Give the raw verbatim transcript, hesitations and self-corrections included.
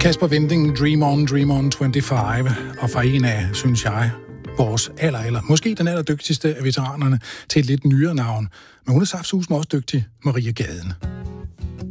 Kasper Winding, Dream On, Dream On toogtyfem, og fra en af, synes jeg, vores aller, aller, måske den allerdygtigste af veteranerne til et lidt nyere navn. Men hun er saftsus også dygtig, Maria Gaden.